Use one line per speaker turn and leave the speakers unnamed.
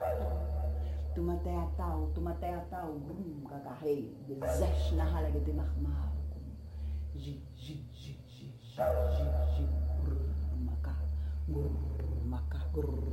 tumatay ataw, kakahay, desesh na halaga di makmao. Jig, jig, jig, jig, jig, jig, jig, maka, maka,